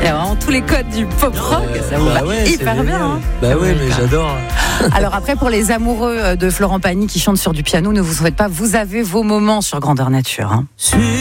Il a vraiment tous les codes du pop rock, ça vous va hyper bien. Hein, bah ouais, mais j'adore. Alors après, pour les amoureux de Florent Pagny qui chantent sur du piano, ne vous souhaite pas, vous avez vos moments sur Grandeur Nature. Hein.